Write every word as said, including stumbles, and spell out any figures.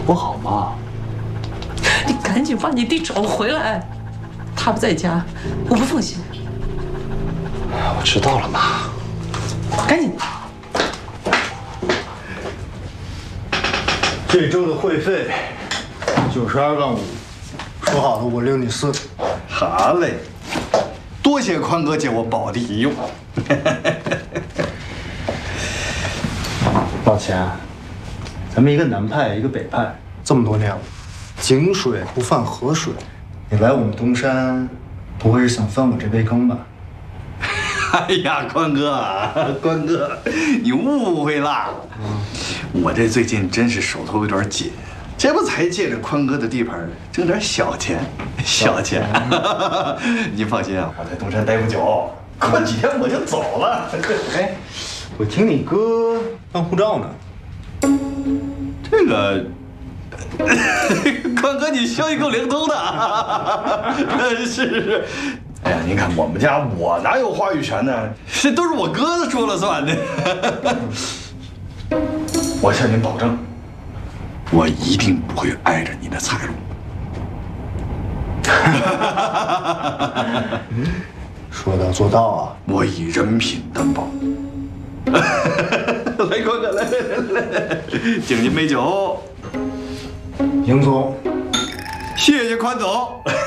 不好吗？ 你赶紧把你弟找回来，他不在家，我不放心。 我知道了，妈。 赶紧。 这周的会费九十二万五，说好的我留你四。 好嘞，多谢宽哥借我宝地一用。 老钱，咱们一个南派，一个北派，这么多年了，井水不犯河水。你来我们东山，不会是想分我这杯羹吧？ 哎呀，宽哥啊，宽哥，你误会了。我这最近真是手头有点紧，这不才借着宽哥的地盘挣点小钱，小钱。您放心啊，我在东山待不久，过几天我就走了。 哎，我听你哥办护照呢。 这个，宽哥，你消息够灵通的。是是。哎呀，您看我们家，我哪有话语权呢？这都是我哥说了算的。我向您保证，我一定不会碍着你的财路。 说到做到啊！ 我以人品担保。来，宽哥，来来来来，敬您杯酒。 邢总， 谢谢宽总。